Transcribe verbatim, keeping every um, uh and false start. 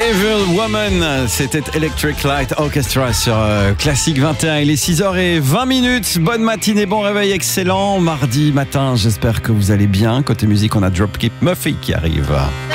Evil Woman, c'était Electric Light Orchestra sur euh, Classique vingt et un. Il est six heures vingt minutes. Bonne matinée, bon réveil excellent. Mardi matin, j'espère que vous allez bien. Côté musique, on a Dropkick Murphy qui arrive.